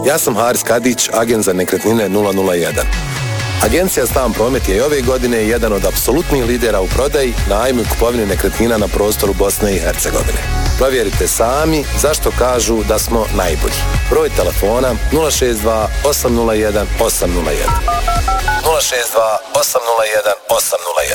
Ja sam Haris Kadić, agent za nekretnine 001. Agencija Stan Promet je i ove godine jedan od apsolutnih lidera u prodaji, najmu i kupovini nekretnina na prostoru Bosne i Hercegovine. Provjerite sami zašto kažu da smo najbolji. Broj telefona 062 801 801. 062 801 801.